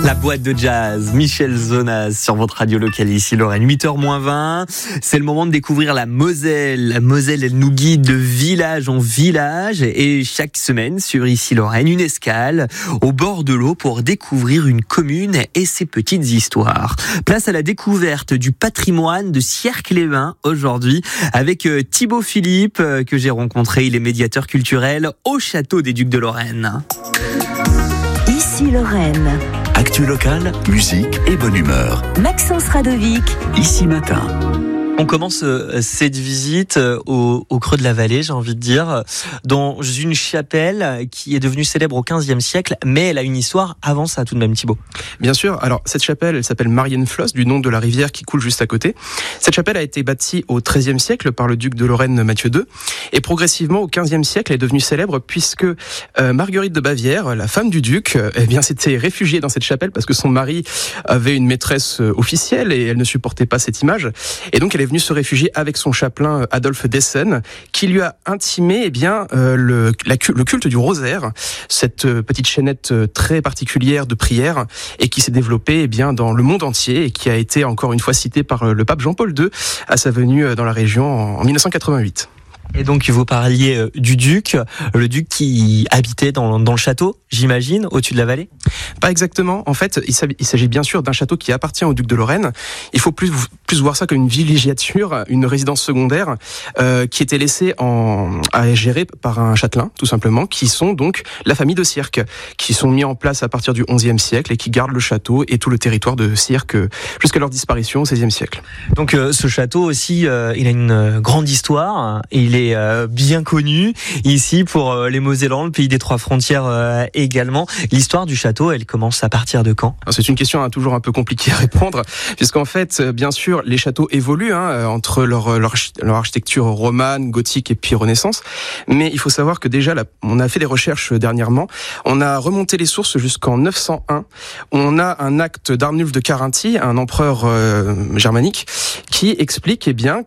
La boîte de jazz, Michel Zonaz sur votre radio locale ici Lorraine, 8h-20. C'est le moment de découvrir la Moselle. La Moselle, elle nous guide de village en village et chaque semaine sur ici Lorraine, une escale au bord de l'eau pour découvrir une commune et ses petites histoires. Place à la découverte du patrimoine de Sierck-les-Bains aujourd'hui avec Thibaut Philippe que j'ai rencontré. Il est médiateur culturel au château des Ducs de Lorraine. Ici Lorraine. Actu locale, musique et bonne humeur. Maxence Radovic. Ici matin. On commence cette visite au creux de la vallée, j'ai envie de dire, dans une chapelle qui est devenue célèbre au XVe siècle, mais elle a une histoire avant ça tout de même, Thibaut. Bien sûr, alors cette chapelle, elle s'appelle Marienfloss, du nom de la rivière qui coule juste à côté. Cette chapelle a été bâtie au XIIIe siècle par le duc de Lorraine Mathieu II, et progressivement au XVe siècle, elle est devenue célèbre puisque Marguerite de Bavière, la femme du duc, s'était réfugiée dans cette chapelle parce que son mari avait une maîtresse officielle et elle ne supportait pas cette image, et donc elle est venue se réfugier avec son chapelain Adolphe d'Essen, qui lui a intimé le culte du rosaire, cette petite chaînette très particulière de prière et qui s'est développée dans le monde entier et qui a été encore une fois citée par le pape Jean-Paul II à sa venue dans la région en 1988. Et donc vous parliez du duc, le duc qui habitait dans le château, j'imagine, au-dessus de la vallée ? Pas exactement. En fait, il s'agit bien sûr d'un château qui appartient au duc de Lorraine. Il faut plus voir ça comme une villégiature, une résidence secondaire qui était laissée à gérer par un châtelain, tout simplement, qui sont donc la famille de Sierck, qui sont mis en place à partir du XIe siècle et qui gardent le château et tout le territoire de Sierck jusqu'à leur disparition au XVIe siècle. Donc ce château aussi, il a une grande histoire et il est bien connu ici pour les Mosellans, le pays des trois frontières également. L'histoire du château, elle commence à partir de quand ? Alors, c'est une question toujours un peu compliquée à répondre, puisqu'en fait, bien sûr, les châteaux évoluent entre leur architecture romane, gothique et puis Renaissance. Mais il faut savoir que déjà, on a fait des recherches dernièrement. On a remonté les sources jusqu'en 901. On a un acte d'Arnulf de Carinthie, un empereur germanique, qui explique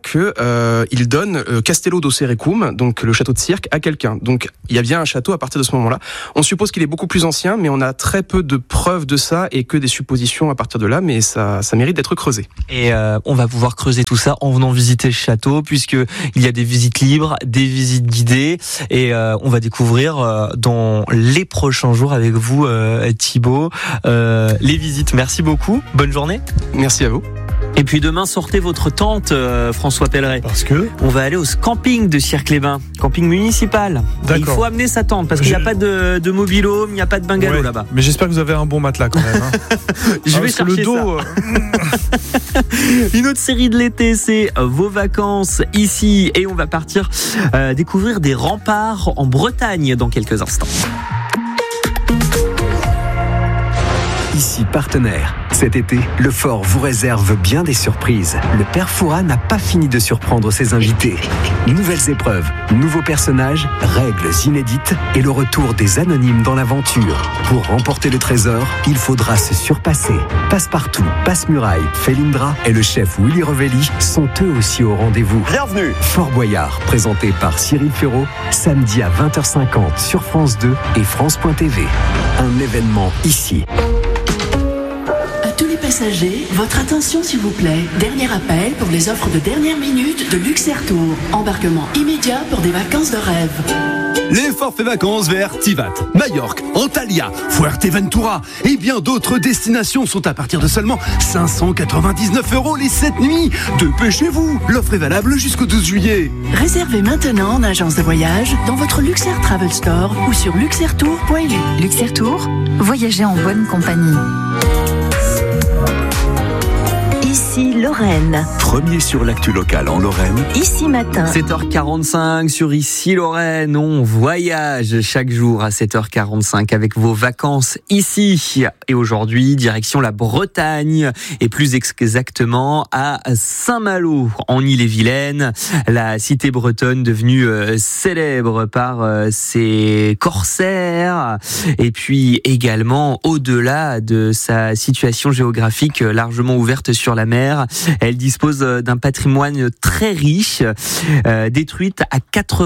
que il donne Castello d'Osserecum, donc le château de Sierck, à quelqu'un. Donc il y a bien un château à partir de ce moment-là. On suppose qu'il est beaucoup plus ancien, mais on a très peu de preuves de ça et que des suppositions à partir de là, mais ça mérite d'être creusé. Et on va pouvoir creuser tout ça en venant visiter le château, puisque il y a des visites libres, des visites guidées, et on va découvrir dans les prochains jours avec vous, Thibaut, les visites. Merci beaucoup. Bonne journée. Merci à vous. Et puis demain, sortez votre tente, François Pelleret. Parce que on va aller au camping de Sierck-les-Bains, camping municipal. Il faut amener sa tente parce qu'il n'y a pas de mobil-home, il n'y a pas de bungalow là-bas. Mais j'espère que vous avez un bon matelas quand même. Je vais chercher le dos. Ça. Une autre série de l'été, c'est vos vacances ici, et on va partir découvrir des remparts en Bretagne dans quelques instants. Ici partenaire. Cet été, le Fort vous réserve bien des surprises. Le Père Fouras n'a pas fini de surprendre ses invités. Nouvelles épreuves, nouveaux personnages, règles inédites et le retour des anonymes dans l'aventure. Pour remporter le trésor, il faudra se surpasser. Passepartout, Passe-Muraille, Felindra et le chef Willy Revelli sont eux aussi au rendez-vous. Bienvenue. Fort Boyard, présenté par Cyril Ferraud, samedi à 20h50 sur France 2 et France.tv. Un événement ici. Passagers, votre attention s'il vous plaît. Dernier appel pour les offres de dernière minute de Luxair Tour. Embarquement immédiat pour des vacances de rêve. Les forfaits vacances vers Tivat, Majorque, Antalya, Fuerteventura et bien d'autres destinations sont à partir de seulement 599 € les 7 nuits. Dépêchez-vous, l'offre est valable jusqu'au 12 juillet. Réservez maintenant en agence de voyage, dans votre Luxair Travel Store ou sur luxairtour.lu. Luxair Tour, voyagez en bonne compagnie. Ici Lorraine. Premier sur l'actu locale en Lorraine. Ici matin. 7h45 sur Ici Lorraine. On voyage chaque jour à 7h45 avec vos vacances ici. Et aujourd'hui, direction la Bretagne et plus exactement à Saint-Malo en Ille-et-Vilaine. La cité bretonne devenue célèbre par ses corsaires et puis également au-delà de sa situation géographique largement ouverte sur la mer. centenaire. Elle dispose d'un patrimoine très riche, détruite à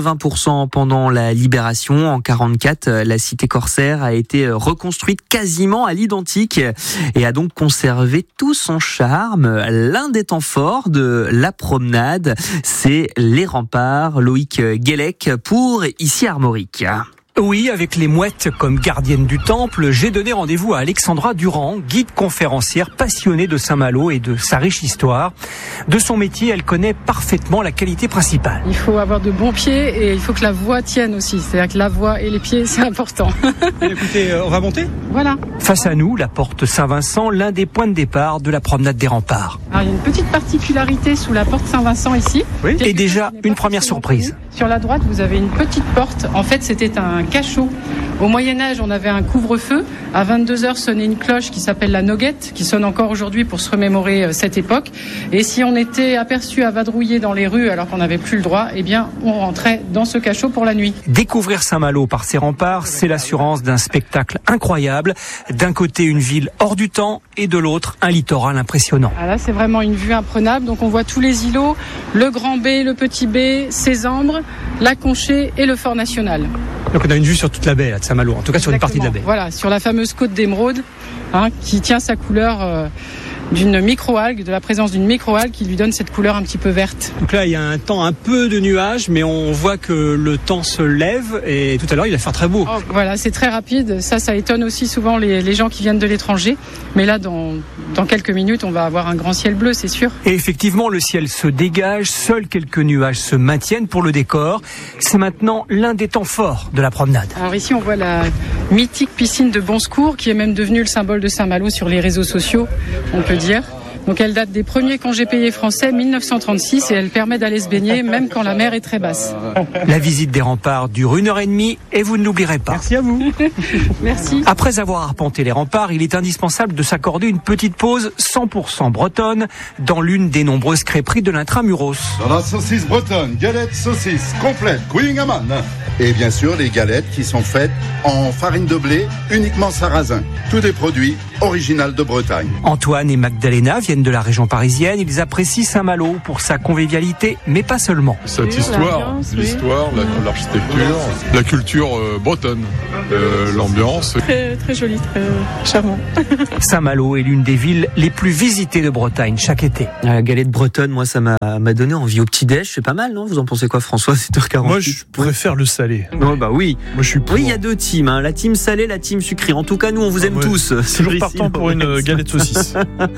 80% pendant la Libération. En 44, la cité corsaire a été reconstruite quasiment à l'identique et a donc conservé tout son charme. L'un des temps forts de la promenade, c'est les remparts. Loïc Guélec pour Ici Armorique. Oui, avec les mouettes comme gardiennes du temple, j'ai donné rendez-vous à Alexandra Durand, guide conférencière passionnée de Saint-Malo et de sa riche histoire. De son métier, elle connaît parfaitement la qualité principale. Il faut avoir de bons pieds et il faut que la voix tienne aussi. C'est-à-dire que la voix et les pieds, c'est important. Écoutez, on va monter ? Voilà. Face à nous, la porte Saint-Vincent, l'un des points de départ de la promenade des remparts. Alors, il y a une petite particularité sous la porte Saint-Vincent ici. Oui. Et déjà, une première surprise. Sur la droite, vous avez une petite porte. En fait, c'était un cachot. Au Moyen-Âge, on avait un couvre-feu. À 22h sonnait une cloche qui s'appelle la noguette, qui sonne encore aujourd'hui pour se remémorer cette époque. Et si on était aperçu à vadrouiller dans les rues alors qu'on n'avait plus le droit, eh bien, on rentrait dans ce cachot pour la nuit. Découvrir Saint-Malo par ses remparts, c'est l'assurance d'un spectacle incroyable. D'un côté, une ville hors du temps et de l'autre, un littoral impressionnant. Ah là, c'est vraiment une vue imprenable. Donc, on voit tous les îlots, le Grand B, le Petit B, Sésambre, la Conchée et le Fort National. Donc on a une vue sur toute la baie là, de Saint-Malo, en tout cas sur une partie de la baie. Voilà, sur la fameuse côte d'émeraude, qui tient sa couleur d'une microalgue, de la présence d'une microalgue qui lui donne cette couleur un petit peu verte. Donc là, il y a un temps un peu de nuages, mais on voit que le temps se lève et tout à l'heure, il va faire très beau. Oh, voilà, c'est très rapide. Ça étonne aussi souvent les gens qui viennent de l'étranger. Mais là, dans quelques minutes, on va avoir un grand ciel bleu, c'est sûr. Et effectivement, le ciel se dégage, seuls quelques nuages se maintiennent pour le décor. C'est maintenant l'un des temps forts de la promenade. Alors ici, on voit la mythique piscine de Bonsecours, qui est même devenue le symbole de Saint-Malo sur les réseaux sociaux, on peut dire. Donc elle date des premiers congés payés français, 1936, et elle permet d'aller se baigner même quand la mer est très basse. La visite des remparts dure 1h30 et vous ne l'oublierez pas. Merci à vous. Merci. Après avoir arpenté les remparts, il est indispensable de s'accorder une petite pause 100% bretonne dans l'une des nombreuses crêperies de l'intramuros. Dans la saucisse bretonne, galette saucisse complète, Queen Amman. Et bien sûr, les galettes qui sont faites en farine de blé, uniquement sarrasin. Tous des produits originaux de Bretagne. Antoine et Magdalena viennent de la région parisienne. Ils apprécient Saint-Malo pour sa convivialité, mais pas seulement. Cette histoire, l'histoire, l'architecture, la culture bretonne, l'ambiance. Très, très joli, très charmant. Saint-Malo est l'une des villes les plus visitées de Bretagne chaque été. La galette bretonne, moi, ça m'a donné envie au petit-déj. C'est pas mal, non ? Vous en pensez quoi, François ? 7h48. Moi, je préfère le salé. Oh, bah oui. Moi, je suis pour. Oui, il y a deux teams, la team salée, la team sucrée. En tout cas, nous, on vous aime tous. Toujours partant pour une galette saucisse.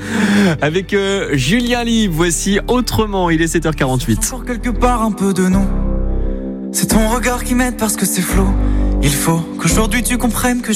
Avec Julien Libre, voici Autrement, il est 7h48. Encore quelque part un peu de non. C'est ton regard qui m'aide parce que c'est flot. Il faut qu'aujourd'hui tu comprennes que